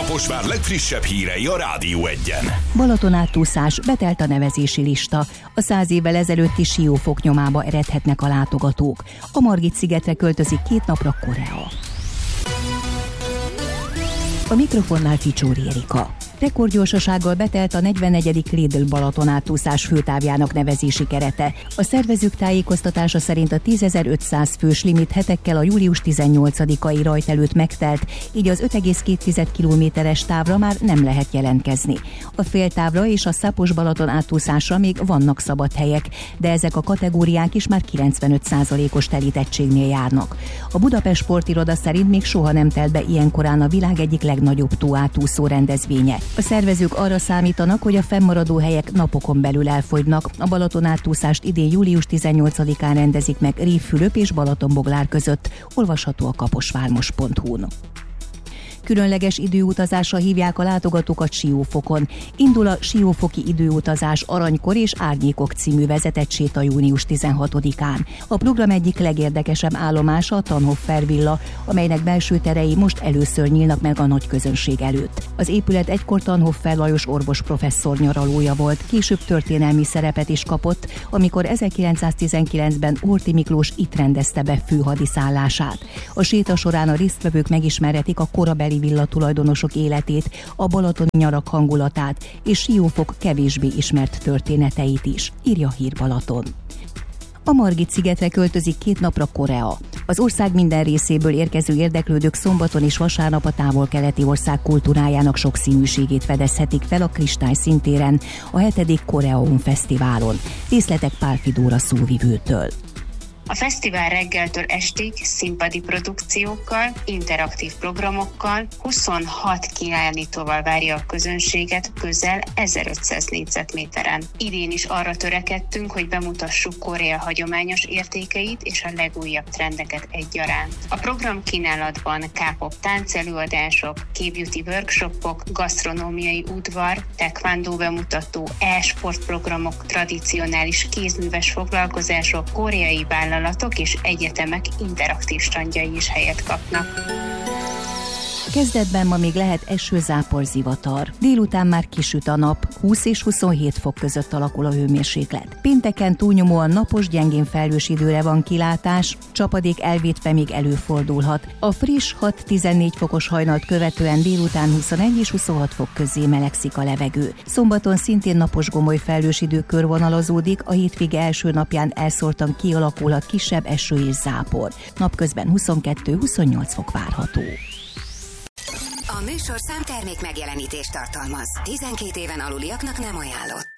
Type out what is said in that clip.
Kaposvár legfrissebb hírei a Rádió 1-en. Balatonátúszás, betelt a nevezési lista. A 100 évvel ezelőtti Siófok nyomába eredhetnek a látogatók. A Margit-szigetre költözik 2 napra Korea. A mikrofonnál Ficsóri Erika. Rekordgyorsasággal betelt a 44. Lidl Balatonátúszás főtávjának nevezési kerete. A szervezők tájékoztatása szerint a 10.500 fős limit hetekkel a július 18-ai rajt előtt megtelt, így az 5,2 kilométeres távra már nem lehet jelentkezni. A féltávra és a Szapos Balaton átúszásra még vannak szabad helyek, de ezek a kategóriák is már 95%-os telítettségnél járnak. A Budapest Sportiroda szerint még soha nem telt be ilyenkorán a világ egyik legnagyobb tóátúszó rendezvénye. A szervezők arra számítanak, hogy a fennmaradó helyek napokon belül elfogynak. A Balatonátúszást idén július 18-án rendezik meg Révfülöp és Balatonboglár között. Olvasható a kaposvármos.hu-n. Különleges időutazásra hívják a látogatókat Siófokon. Indul a Siófoki időutazás Aranykor és Árnyékok című vezetett séta június 16-án. A program egyik legérdekesebb állomása a Tannhofer villa, amelynek belső terei most először nyílnak meg a nagy közönség előtt. Az épület egykor Tannhofer Lajos orvos professzor nyaralója volt, később történelmi szerepet is kapott, amikor 1919-ben Horthy Miklós itt rendezte be főhadiszállását. A séta során a résztvevők megismerhetik a korabeli villatulajdonosok életét, a balatoni nyarak hangulatát és Siófok kevésbé ismert történeteit is, írja Hír Balaton. A Margit-szigetre költözik 2 napra Korea. Az ország minden részéből érkező érdeklődők szombaton és vasárnap a távol-keleti ország kultúrájának sokszínűségét fedezhetik fel a Kristály színtéren, a 7. Koreaon Fesztiválon. Részletek Pál Fidóra szóvivőtől. A fesztivál reggeltől estig színpadi produkciókkal, interaktív programokkal, 26 kiállítóval várja a közönséget közel 1500 négyzetméteren. Idén is arra törekedtünk, hogy bemutassuk Korea hagyományos értékeit és a legújabb trendeket egyaránt. A program kínálatban K-pop táncelőadások, K-beauty workshopok, gasztronómiai udvar, taekwondo bemutató, e-sportprogramok, tradicionális kézműves foglalkozások, koreai vállalatok és egyetemek interaktív standjai is helyet kapnak. Kezdetben ma még lehet eső-zápor, zivatar. Délután már kisüt a nap, 20 és 27 fok között alakul a hőmérséklet. Pénteken túlnyomóan napos, gyengén felhős időre van kilátás, csapadék elvétve még előfordulhat. A friss 6-14 fokos hajnalt követően délután 21 és 26 fok közé melegszik a levegő. Szombaton szintén napos, gomoly felhős idő körvonalazódik, a hétvége első napján elszórtan kialakulhat kisebb eső és zápor. Napközben 22-28 fok várható. A műsorszám termék megjelenítést tartalmaz. 12 éven aluliaknak nem ajánlott.